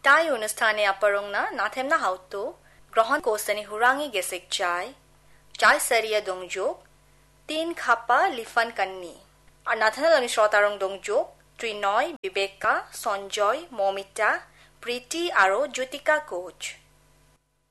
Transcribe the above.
তাই অনুষ্ঠানে aparong na natem na hauto গ্রহণ কোসনি হুরাঙ্গি গেসিক চাই সারিয়া দংজোক 3 খাপা লিফান কান্নি আর নাথানালনি শ্রোতারং দংজোক ত্রিনয় বিবেকা সঞ্জয় মমিতা প্রীতি আৰু জ্যোতিকা কোচ